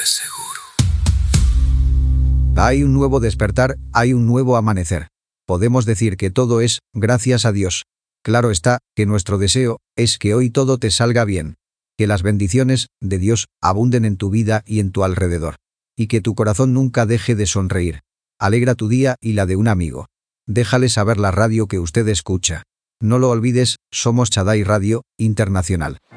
de seguro. Hay un nuevo despertar, hay un nuevo amanecer. Podemos decir que todo es gracias a Dios. Claro está que nuestro deseo es que hoy todo te salga bien. Que las bendiciones de Dios abunden en tu vida y en tu alrededor. Y que tu corazón nunca deje de sonreír. Alegra tu día y la de un amigo. Déjale saber la radio que usted escucha. No lo olvides, somos Shaddai Radio Internacional.